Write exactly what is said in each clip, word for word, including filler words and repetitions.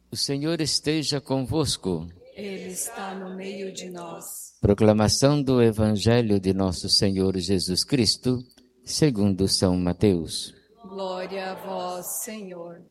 O Senhor esteja convosco. Ele está no meio de nós. Proclamação do Evangelho de Nosso Senhor Jesus Cristo, segundo São Mateus. Glória a vós, Senhor.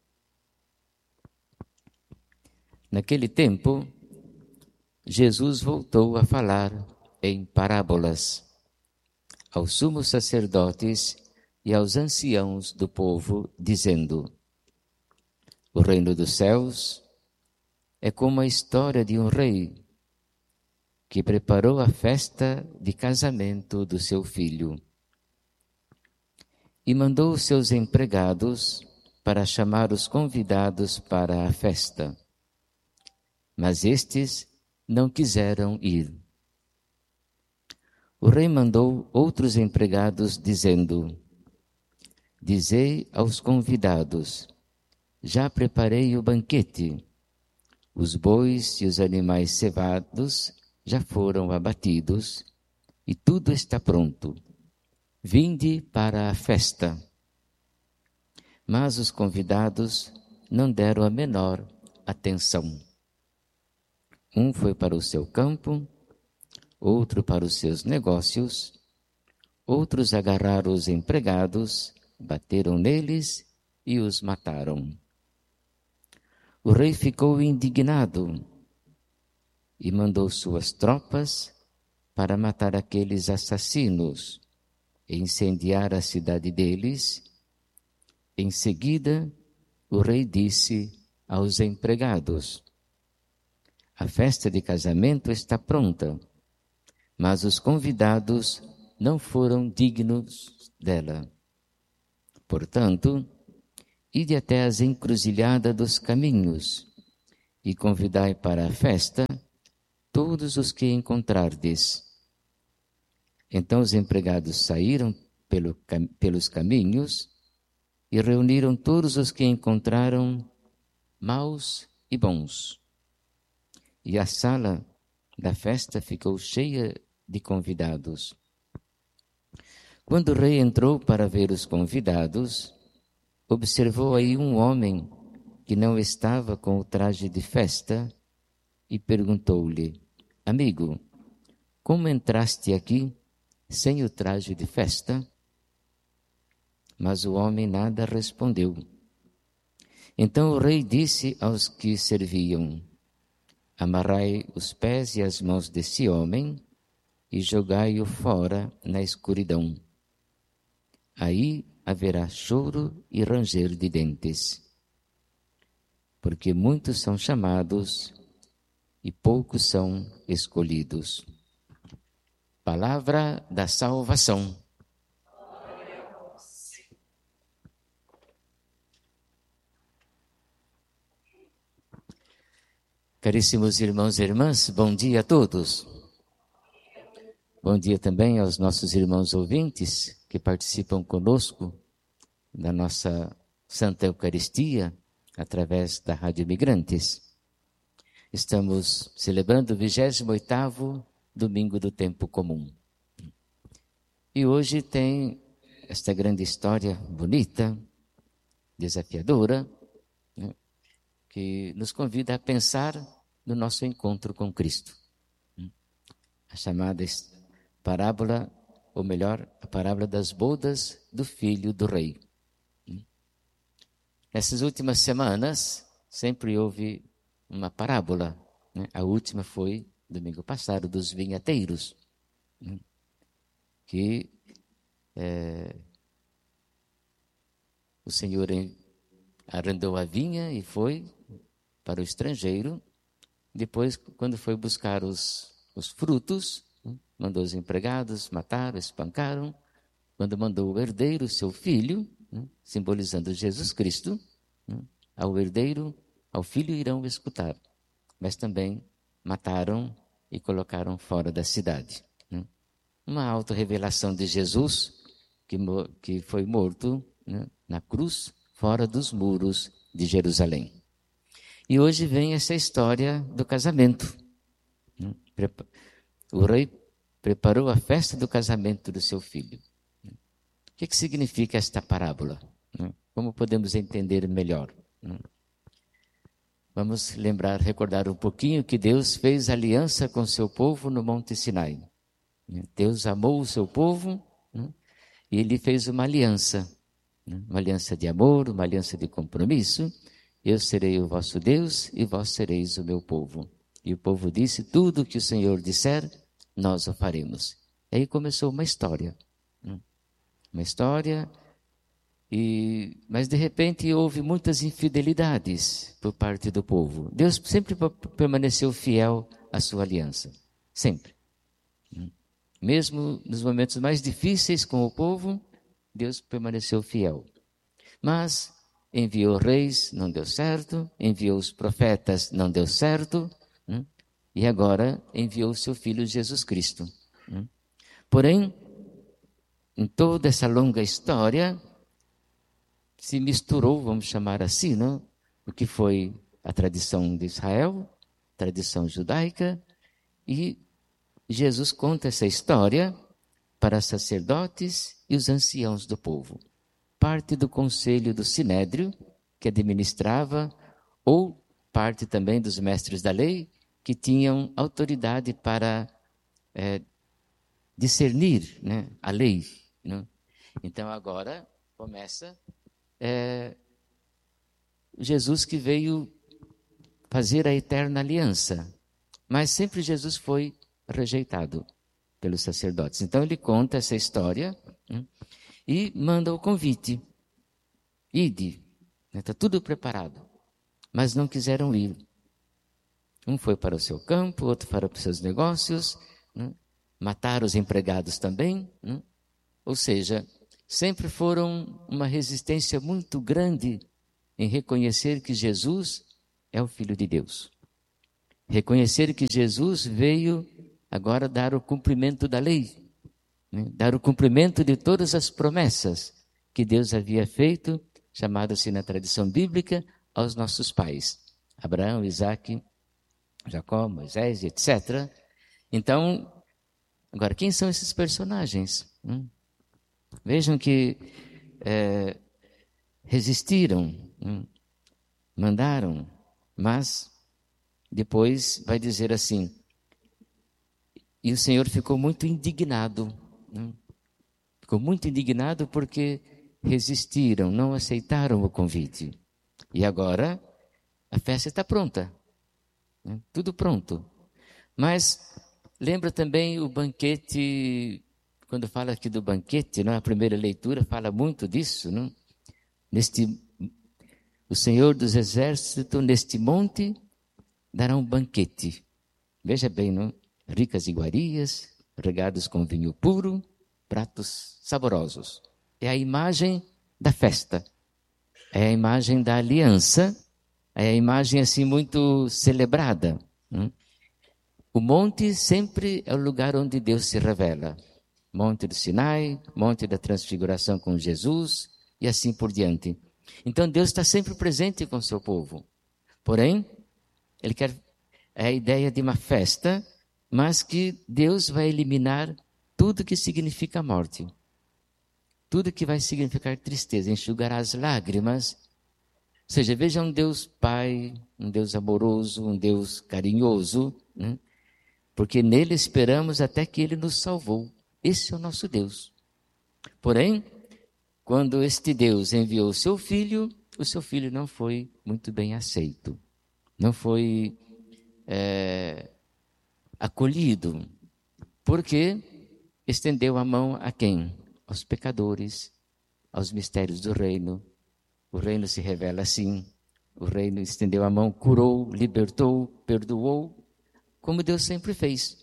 Naquele tempo, Jesus voltou a falar em parábolas aos sumos sacerdotes e aos anciãos do povo, dizendo: O reino dos céus é como a história de um rei que preparou a festa de casamento do seu filho e mandou os seus empregados para chamar os convidados para a festa. Mas estes não quiseram ir. O rei mandou outros empregados, dizendo: Dizei aos convidados: Já preparei o banquete. Os bois e os animais cevados já foram abatidos e tudo está pronto. Vinde para a festa. Mas os convidados não deram a menor atenção. Um foi para o seu campo, outro para os seus negócios, outros agarraram os empregados, bateram neles e os mataram. O rei ficou indignado e mandou suas tropas para matar aqueles assassinos e incendiar a cidade deles. Em seguida, o rei disse aos empregados: A festa de casamento está pronta, mas os convidados não foram dignos dela. Portanto, ide até as encruzilhadas dos caminhos e convidai para a festa todos os que encontrardes. Então os empregados saíram pelo, pelos caminhos e reuniram todos os que encontraram, maus e bons. E a sala da festa ficou cheia de convidados. Quando o rei entrou para ver os convidados, observou aí um homem que não estava com o traje de festa e perguntou-lhe: Amigo, como entraste aqui sem o traje de festa? Mas o homem nada respondeu. Então o rei disse aos que serviam: Amarrai os pés e as mãos desse homem e jogai-o fora na escuridão. Aí haverá choro e ranger de dentes, porque muitos são chamados e poucos são escolhidos. Palavra da salvação. Caríssimos irmãos e irmãs, bom dia a todos. Bom dia também aos nossos irmãos ouvintes que participam conosco da nossa Santa Eucaristia através da Rádio Imigrantes. Estamos celebrando o vigésimo oitavo Domingo do Tempo Comum. E hoje tem esta grande história bonita, desafiadora, né, que nos convida a pensar no nosso encontro com Cristo. A chamada parábola, ou melhor, a parábola das bodas do Filho do Rei. Nessas últimas semanas, sempre houve uma parábola, né? A última foi, domingo passado, dos vinhateiros, né? que é, o Senhor arrendou a vinha e foi para o estrangeiro. Depois, quando foi buscar os, os frutos, né? mandou os empregados, mataram, espancaram. Quando mandou o herdeiro, seu filho, né? simbolizando Jesus Cristo, né? ao herdeiro, ao filho irão escutar, mas também mataram e colocaram fora da cidade. Né? Uma autorrevelação de Jesus, que, que foi morto, né, na cruz, fora dos muros de Jerusalém. E hoje vem essa história do casamento. Né? O rei preparou a festa do casamento do seu filho. O que, que significa esta parábola? Né? Como podemos entender melhor? Né? vamos lembrar, recordar um pouquinho que Deus fez aliança com seu povo no Monte Sinai. Deus amou o seu povo, né? E Ele fez uma aliança, né? Uma aliança de amor, uma aliança de compromisso. Eu serei o vosso Deus e vós sereis o meu povo. E o povo disse, tudo que o Senhor disser, nós o faremos. E aí começou uma história. Né? Uma história... E, mas de repente houve muitas infidelidades por parte do povo. Deus sempre permaneceu fiel à sua aliança, sempre. Mesmo nos momentos mais difíceis com o povo, Deus permaneceu fiel. Mas enviou reis, não deu certo, enviou os profetas, não deu certo, né? E agora enviou o seu Filho Jesus Cristo. Né? Porém, em toda essa longa história, se misturou, vamos chamar assim, não? O que foi a tradição de Israel, tradição judaica, e Jesus conta essa história para sacerdotes e os anciãos do povo. Parte do conselho do Sinédrio, que administrava, ou parte também dos mestres da lei, que tinham autoridade para é, discernir, né, a lei. Né? Então agora começa... É Jesus que veio fazer a eterna aliança, mas sempre Jesus foi rejeitado pelos sacerdotes. Então ele conta essa história, né, e manda o convite. Ide, está tudo preparado, mas não quiseram ir. Um foi para o seu campo, outro para os seus negócios, né, mataram os empregados também, né, ou seja... sempre foram uma resistência muito grande em reconhecer que Jesus é o Filho de Deus. Reconhecer que Jesus veio agora dar o cumprimento da lei, né? Dar o cumprimento de todas as promessas que Deus havia feito, chamado-se na tradição bíblica, aos nossos pais. Abraão, Isaque, Jacó, Moisés, etcétera. Então, agora, quem são esses personagens? Hum? Vejam que é, resistiram, hum, mandaram, mas depois vai dizer assim, e o Senhor ficou muito indignado, hum, ficou muito indignado porque resistiram, não aceitaram o convite. E agora a festa está pronta, hum, tudo pronto. Mas lembra também o banquete... Quando fala aqui do banquete, não? A primeira leitura fala muito disso. Não? Neste, o Senhor dos Exércitos, neste monte, dará um banquete. Veja bem, não? Ricas iguarias, regados com vinho puro, pratos saborosos. É a imagem da festa. É a imagem da aliança. É a imagem assim muito celebrada. Não? O monte sempre é o lugar onde Deus se revela. Monte do Sinai, Monte da Transfiguração com Jesus e assim por diante. Então Deus está sempre presente com o seu povo. Porém, Ele quer é a ideia de uma festa, mas que Deus vai eliminar tudo que significa morte. Tudo que vai significar tristeza, enxugará as lágrimas. Ou seja, veja um Deus Pai, um Deus amoroso, um Deus carinhoso, né? Porque nele esperamos até que Ele nos salvou. Esse é o nosso Deus. Porém, quando este Deus enviou o seu Filho, o seu Filho não foi muito bem aceito. Não foi é, acolhido. Porque estendeu a mão a quem? Aos pecadores, aos mistérios do reino. O reino se revela assim. O reino estendeu a mão, curou, libertou, perdoou, como Deus sempre fez.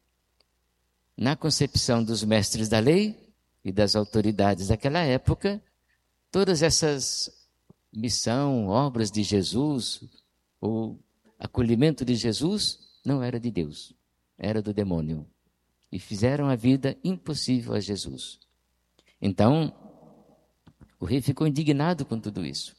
Na concepção dos mestres da lei e das autoridades daquela época, todas essas missão, obras de Jesus, o acolhimento de Jesus, não era de Deus, era do demônio. E fizeram a vida impossível a Jesus. Então, o rei ficou indignado com tudo isso.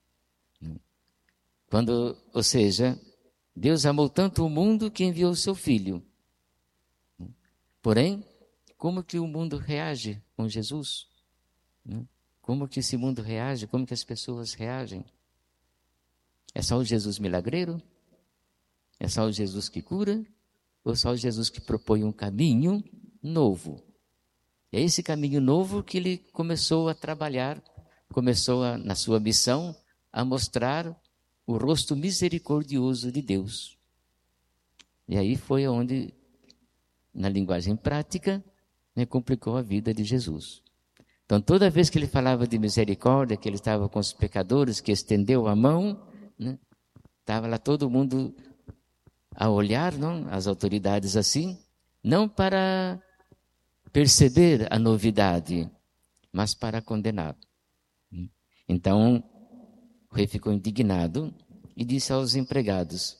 Quando, ou seja, Deus amou tanto o mundo que enviou o seu Filho. Porém, como que o mundo reage com Jesus? Como que esse mundo reage? Como que as pessoas reagem? É só o Jesus milagreiro? É só o Jesus que cura? Ou só o Jesus que propõe um caminho novo? É esse caminho novo que ele começou a trabalhar, começou a, na sua missão a mostrar o rosto misericordioso de Deus. E aí foi onde, na linguagem prática, né, complicou a vida de Jesus. Então, toda vez que ele falava de misericórdia, que ele estava com os pecadores, que estendeu a mão, né, estava lá todo mundo a olhar, não, as autoridades assim, não para perceber a novidade, mas para condenar. Então, o rei ficou indignado e disse aos empregados: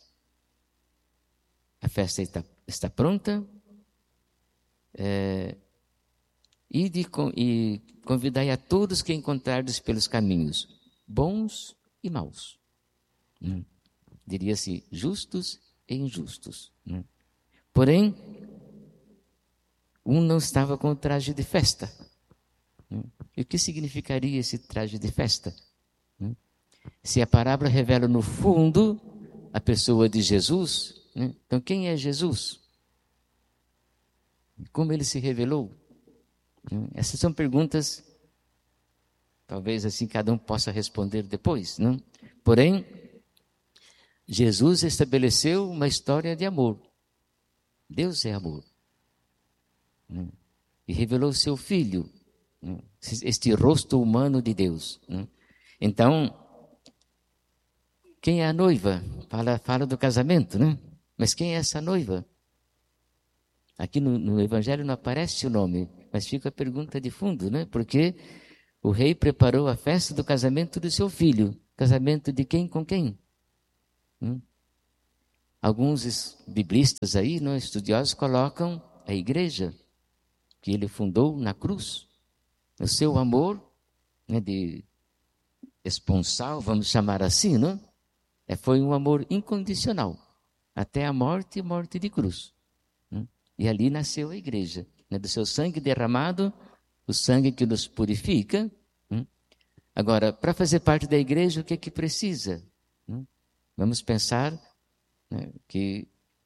a festa está, está pronta, é, e, de, e convidai a todos que encontrardes pelos caminhos, bons e maus. Hum. Diria-se justos e injustos. Hum. Porém, um não estava com o traje de festa. Hum. E o que significaria esse traje de festa? Hum. Se a parábola revela no fundo a pessoa de Jesus, né? Então quem é Jesus? Como ele se revelou? Essas são perguntas, talvez assim cada um possa responder depois, não? Porém, Jesus estabeleceu uma história de amor. Deus é amor. Né? E revelou seu Filho, né? Este rosto humano de Deus. Né? Então, quem é a noiva? Fala, fala do casamento, né? Mas quem é essa noiva? Aqui no, no Evangelho não aparece o nome, mas fica a pergunta de fundo, né? Porque o rei preparou a festa do casamento do seu filho. Casamento de quem com quem? Hum? Alguns biblistas aí, não, estudiosos, colocam a igreja que ele fundou na cruz. O seu amor, né, de esponsal, vamos chamar assim, não? É, foi um amor incondicional, até a morte e morte de cruz. Hum? E ali nasceu a igreja, né, do seu sangue derramado, o sangue que nos purifica. Hum? Agora, para fazer parte da igreja, o que é que precisa? Hum? Vamos pensar, né, que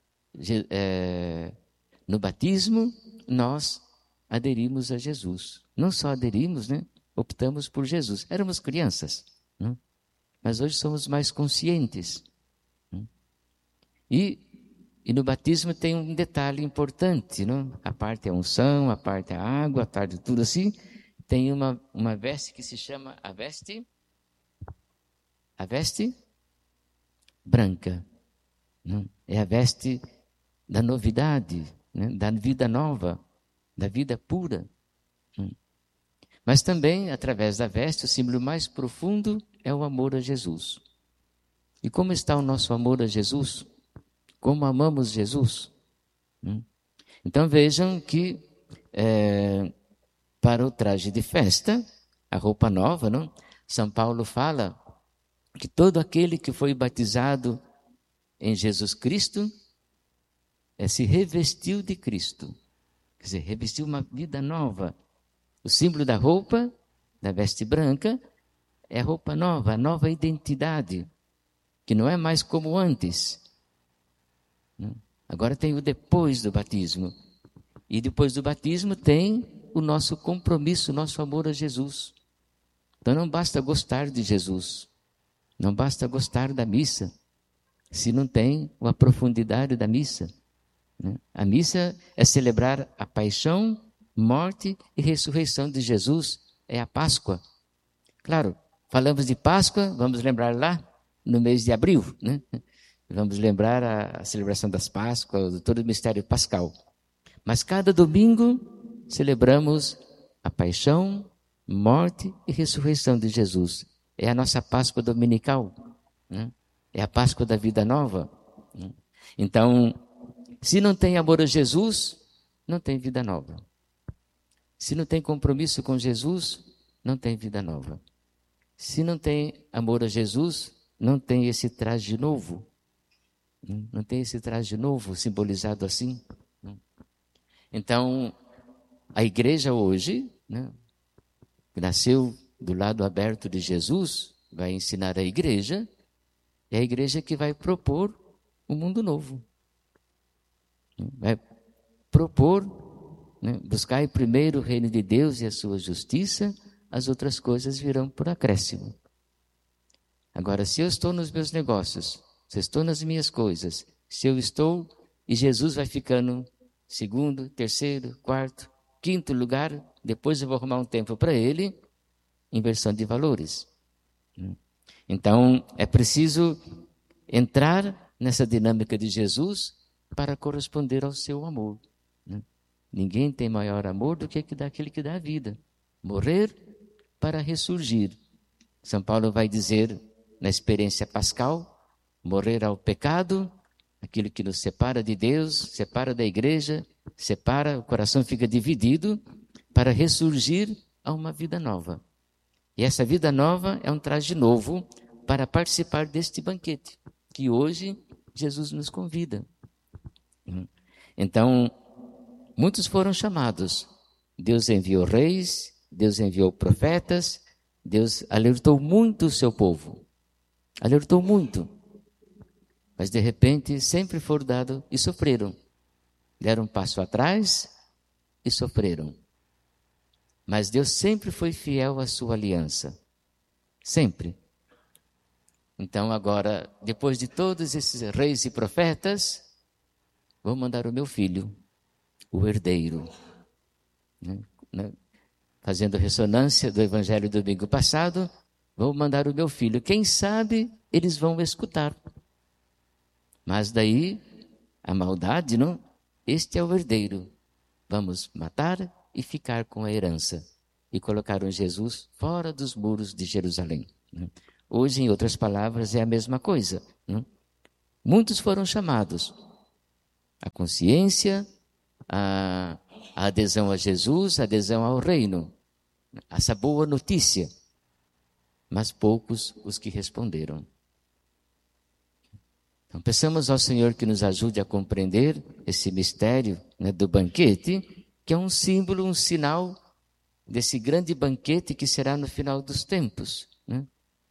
é, no batismo nós aderimos a Jesus. Não só aderimos, né? Optamos por Jesus. Éramos crianças, né? Mas hoje somos mais conscientes. Né? E, e no batismo tem um detalhe importante, não? A parte é a unção, a parte é a água, a parte tudo assim. Tem uma, uma veste que se chama a veste, a veste branca. Não? É a veste da novidade, né? Da vida nova, da vida pura. Mas também, através da veste, o símbolo mais profundo é o amor a Jesus. E como está o nosso amor a Jesus? Como amamos Jesus? Então vejam que é, para o traje de festa, a roupa nova, não? São Paulo fala que todo aquele que foi batizado em Jesus Cristo é, se revestiu de Cristo. Quer dizer, revestiu uma vida nova. O símbolo da roupa, da veste branca, é a roupa nova, a nova identidade, que não é mais como antes. Agora tem o depois do batismo. E depois do batismo tem o nosso compromisso, o nosso amor a Jesus. Então não basta gostar de Jesus, não basta gostar da missa, se não tem a profundidade da missa. A missa é celebrar a paixão, morte e ressurreição de Jesus, é a Páscoa. Claro, falamos de Páscoa, vamos lembrar lá no mês de abril, né? Vamos lembrar a, a celebração das Páscoas, todo o mistério pascal. Mas cada domingo celebramos a paixão, morte e ressurreição de Jesus. É a nossa Páscoa dominical, né? É a Páscoa da vida nova. Né? Então, se não tem amor a Jesus, não tem vida nova. Se não tem compromisso com Jesus, não tem vida nova. Se não tem amor a Jesus, não tem esse traje novo. Não tem esse traje novo simbolizado assim. Então, a igreja hoje, né, que nasceu do lado aberto de Jesus, vai ensinar a igreja, É a igreja que vai propor um mundo novo. Vai propor, né, buscar primeiro o reino de Deus e a sua justiça, as outras coisas virão por acréscimo. Agora, se eu estou nos meus negócios, se eu estou nas minhas coisas, se eu estou e Jesus vai ficando segundo, terceiro, quarto, quinto lugar, depois eu vou arrumar um tempo para ele, inversão de valores. Então, é preciso entrar nessa dinâmica de Jesus para corresponder ao seu amor. Ninguém tem maior amor do que aquele que dá a vida. Morrer para ressurgir. São Paulo vai dizer na experiência pascal, morrer ao pecado, aquilo que nos separa de Deus, separa da igreja, separa, o coração fica dividido, para ressurgir a uma vida nova. E essa vida nova é um traje novo para participar deste banquete, que hoje Jesus nos convida. Então, muitos foram chamados. Deus enviou reis, Deus enviou profetas, Deus alertou muito o seu povo. Alertou muito. Mas de repente sempre foram dados e sofreram. Deram um passo atrás e sofreram. Mas Deus sempre foi fiel à sua aliança. Sempre. Então agora, depois de todos esses reis e profetas, vou mandar o meu filho, o herdeiro. Né? Fazendo ressonância do evangelho do domingo passado, vou mandar o meu filho. Quem sabe eles vão escutar. Mas daí, a maldade, não? Este é o herdeiro. Vamos matar e ficar com a herança. E colocaram Jesus fora dos muros de Jerusalém. Hoje, em outras palavras, é a mesma coisa. Não? Muitos foram chamados. A consciência, a, a adesão a Jesus, a adesão ao reino. Essa boa notícia. Mas poucos os que responderam. Então, peçamos ao Senhor que nos ajude a compreender esse mistério, né, do banquete, que é um símbolo, um sinal desse grande banquete que será no final dos tempos. Né?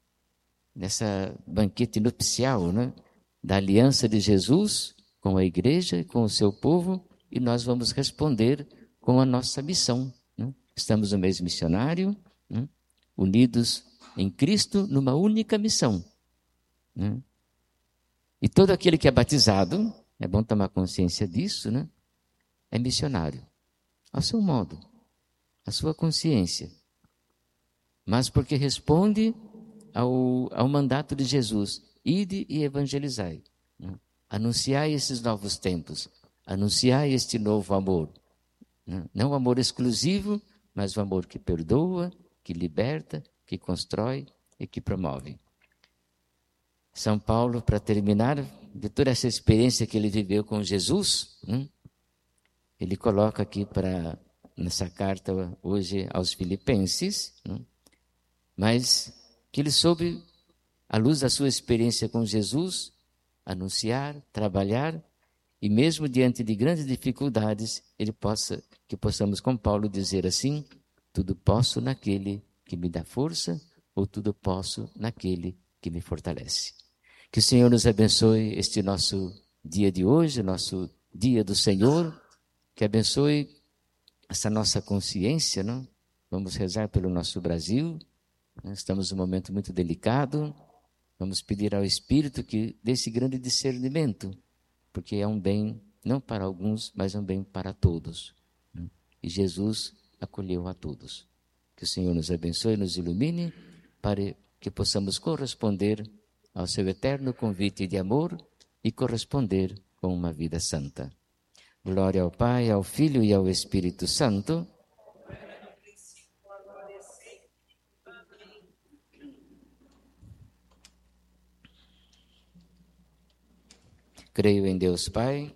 Nessa banquete nupcial, né, da aliança de Jesus com a igreja e com o seu povo, e nós vamos responder com a nossa missão. Né? Estamos no mês missionário, né, unidos em Cristo numa única missão. Né? E todo aquele que é batizado, é bom tomar consciência disso, né? É missionário, ao seu modo, à sua consciência. Mas porque responde ao, ao mandato de Jesus, ide e evangelizai. Né? Anunciai esses novos tempos, anunciai este novo amor. Né? Não o amor exclusivo, mas o amor que perdoa, que liberta, que constrói e que promove. São Paulo, para terminar, de toda essa experiência que ele viveu com Jesus, hein? Ele coloca aqui para, nessa carta hoje aos Filipenses, hein? Mas que ele soube, à luz da sua experiência com Jesus, anunciar, trabalhar, e mesmo diante de grandes dificuldades, ele possa, que possamos com Paulo dizer assim, tudo posso naquele que me dá força, ou tudo posso naquele que me fortalece. Que o Senhor nos abençoe este nosso dia de hoje, nosso dia do Senhor, que abençoe essa nossa consciência, não? Vamos rezar pelo nosso Brasil, né? Estamos num momento muito delicado, vamos pedir ao Espírito que dê esse grande discernimento, porque é um bem, não para alguns, mas é um bem para todos. Né? E Jesus acolheu a todos. Que o Senhor nos abençoe, nos ilumine, para que possamos corresponder ao seu eterno convite de amor e corresponder com uma vida santa. Glória ao Pai, ao Filho e ao Espírito Santo. Creio em Deus Pai,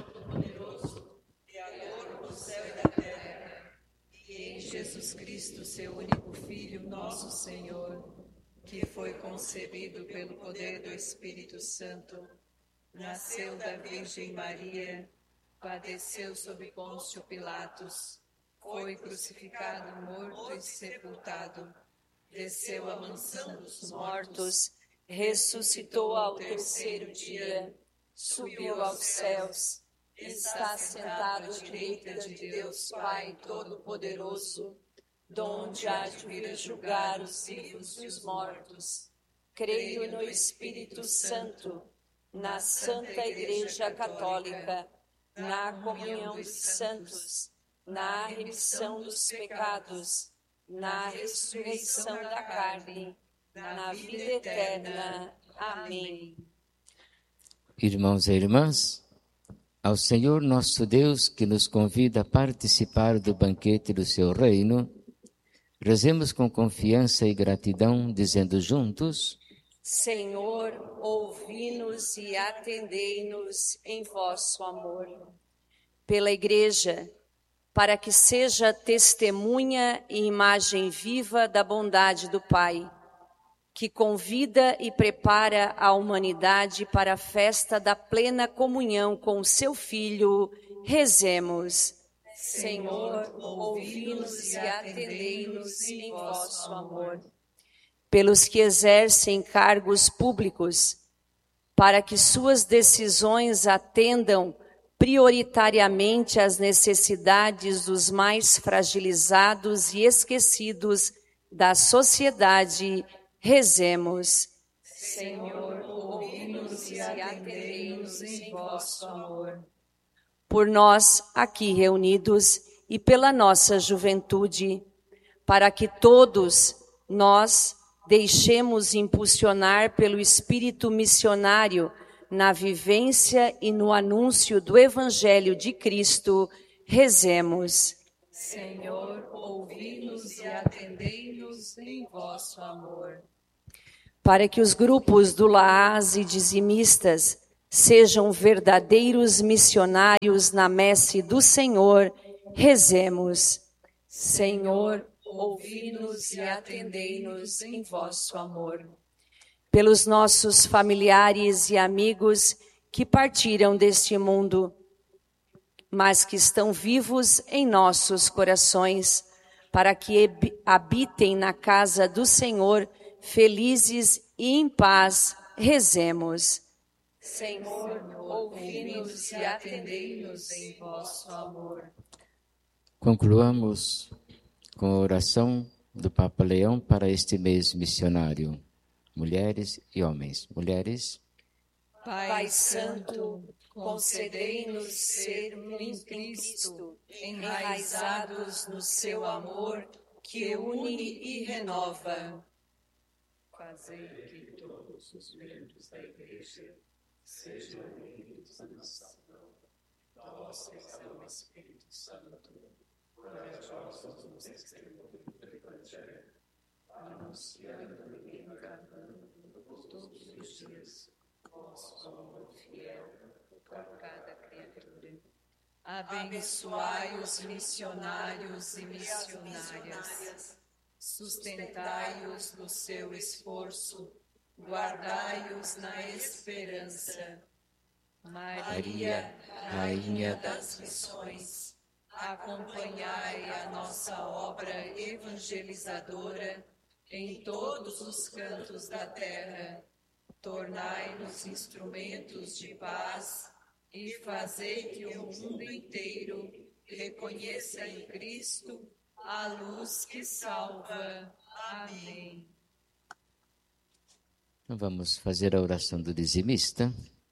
Criador do céu e da terra, e em Jesus Cristo, seu único Filho, nosso Senhor, que foi concebido pelo poder do Espírito Santo, nasceu da Virgem Maria, padeceu sob Pôncio Pilatos, foi crucificado, morto e sepultado, desceu à mansão dos mortos ressuscitou ao terceiro dia, subiu aos céus, está sentado à direita de Deus Pai Todo-Poderoso, donde há de vir julgar os vivos e os mortos. Creio no Espírito Santo, na Santa Igreja Católica, na comunhão dos santos, na remissão dos pecados, na ressurreição da carne, na vida eterna. Amém. Irmãos e irmãs, ao Senhor nosso Deus, que nos convida a participar do banquete do seu reino, rezemos com confiança e gratidão, dizendo juntos: Senhor, ouvi-nos e atendei-nos em vosso amor. Pela Igreja, para que seja testemunha e imagem viva da bondade do Pai, que convida e prepara a humanidade para a festa da plena comunhão com o seu Filho, rezemos. Senhor, ouvi-nos e atendei-nos em vosso amor. Pelos que exercem cargos públicos, para que suas decisões atendam prioritariamente às necessidades dos mais fragilizados e esquecidos da sociedade, rezemos. Senhor, ouvi-nos e atendei-nos em vosso amor. Por nós aqui reunidos e pela nossa juventude, para que todos nós deixemos impulsionar pelo espírito missionário na vivência e no anúncio do Evangelho de Cristo, rezemos. Senhor, ouvi-nos e atendei-nos em vosso amor. Para que os grupos do Laás e dizimistas sejam verdadeiros missionários na messe do Senhor, rezemos. Senhor, ouvi-nos e atendei-nos em vosso amor. Pelos nossos familiares e amigos que partiram deste mundo, mas que estão vivos em nossos corações, para que habitem na casa do Senhor, felizes e em paz, rezemos. Senhor, ouvi-nos e atendei-nos em vosso amor. Concluamos com a oração do Papa Leão para este mês missionário. Mulheres e homens. Mulheres. Pai Santo, concedei-nos sermos em Cristo, enraizados no seu amor, que une e renova. Fazei que todos os membros da Igreja sejam unidos na salvação. Vós, o Espírito Santo, corajosos no testemunho do Evangelho, anunciando e encarnando todos os dias vosso amor fiel por cada criatura. Abençoai os missionários e missionárias, sustentai-os no seu esforço, guardai-os na esperança. Maria, Rainha das Missões, acompanhai a nossa obra evangelizadora em todos os cantos da terra. Tornai-nos instrumentos de paz e fazei que o mundo inteiro reconheça em Cristo a luz que salva. Amém. Então vamos fazer a oração do dizimista.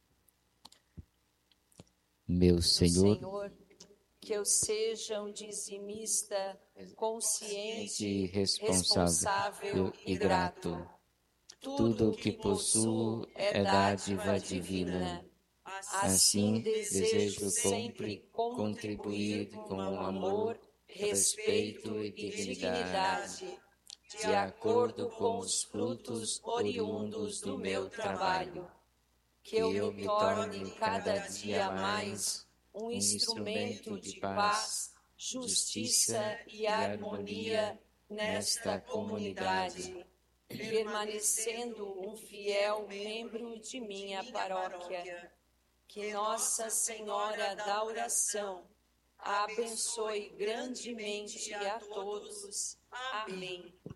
Meu Senhor, Senhor, que eu seja um dizimista consciente, e responsável e grato. Tudo o que possuo é dádiva divina. Assim, desejo sempre contribuir com amor, respeito e dignidade, de acordo com os frutos oriundos do meu trabalho. Que eu me torne cada dia mais um instrumento de paz, justiça e harmonia nesta comunidade, permanecendo um fiel membro de minha paróquia. Que Nossa Senhora da Oração abençoe grandemente a todos. Amém.